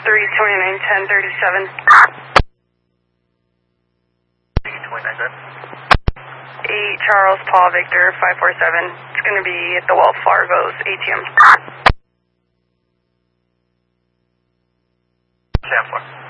329-1037. 329-10. 8 Charles Paul Victor 547. It's going to be at the Wells Fargo's ATM. Chancellor.